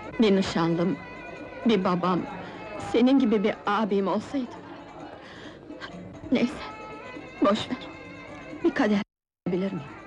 Bir nişanlım, bir babam, senin gibi bir abim olsaydı... Neyse, boş ver. Bir kadeh bilir miyim?